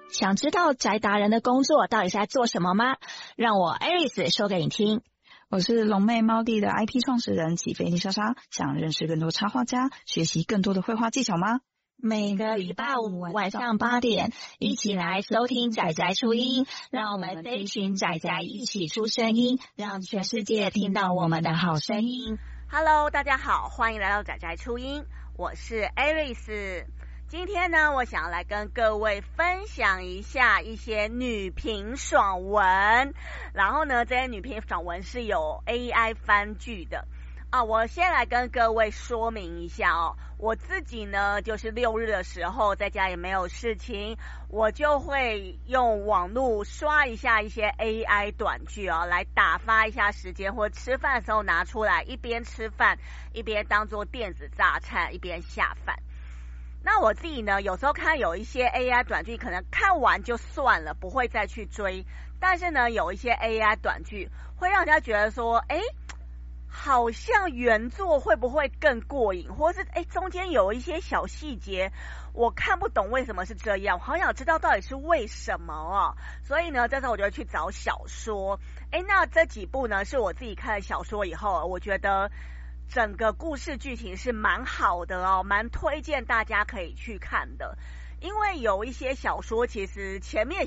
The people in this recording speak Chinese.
想知道宅达人的工作到底在做什么吗？让我 Aris 说给你听。 我是龙妹猫弟的 IP 创始人起飞丽莎莎，想认识更多插画家，学习更多的绘画技巧吗？ 每个礼拜五晚上8点，一起来收听宅宅出音，让我们这一群宅宅一起出声音，让全世界听到我们的好声音。 Hello， 大家好，欢迎来到宅宅出音，我是 Aris。今天呢，我想要来跟各位分享一下一些女频爽文，然后呢，这些女频爽文是有 AI 翻剧的啊。我先来跟各位说明一下哦，我自己呢，就是6日的时候在家也没有事情，我就会用网络刷一下一些 AI 短剧哦，来打发一下时间，或吃饭的时候拿出来，一边吃饭一边当做电子榨菜，一边下饭。那我自己呢，有时候看有一些 AI 短剧，可能看完就算了，不会再去追。但是呢，有一些 AI 短剧会让人家觉得说，好像原作会不会更过瘾，或是中间有一些小细节我看不懂为什么是这样，我好想知道到底是为什么哦。所以呢，这时候我就去找小说。那这几部呢是我自己看了小说以后，我觉得整个故事剧情是蛮好的哦，蛮推荐大家可以去看的。因为有一些小说其实前面